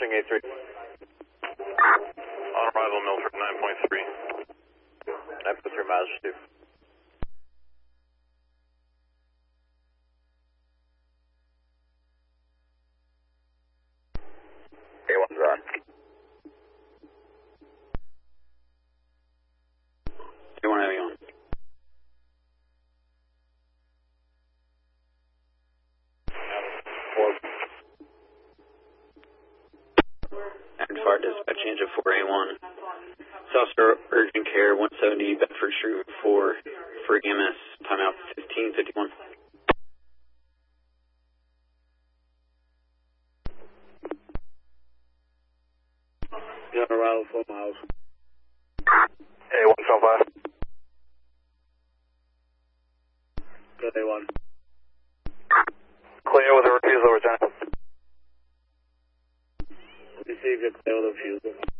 Ring A3. On arrival, Milford 9.3. 9.3 miles, Steve. A1's on. A1 having on. And fire dispatch change of 4A1. South Star Urgent Care 170 Bedford Street 4 for EMS. Timeout 1551. You're on arrival 4 miles. A1 5. Good A1. Clear with a refusal, Lieutenant. Receive your clear with a refusal.